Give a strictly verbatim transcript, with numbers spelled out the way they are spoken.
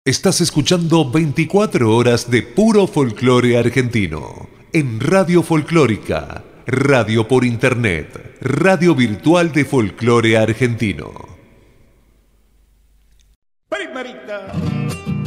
Estás escuchando veinticuatro horas de puro folclore argentino en Radio Folclórica, radio por internet, radio virtual de folclore argentino. Primerita.